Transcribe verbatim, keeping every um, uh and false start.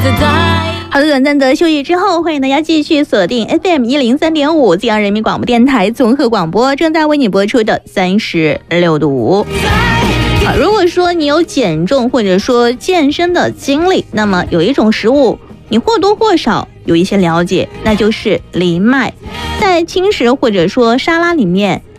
好的，短暂的休息之后，欢迎大家继续锁定 F M 一零三点五，济阳人民广播电台综合广播，正在为你播出的三十六度。好，如果说你有减重或者说健身的经历，那么有一种食物你或多或少有一些了解，那就是藜麦。在轻食或者说沙拉里面